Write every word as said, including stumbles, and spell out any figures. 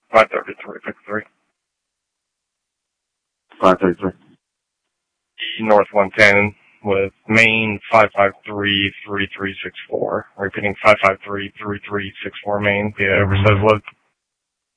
five thirty-three, fifty-three. five thirty-three. North one ten with main five five three, three three six four. Repeating five five three, three three six four main via oversized load.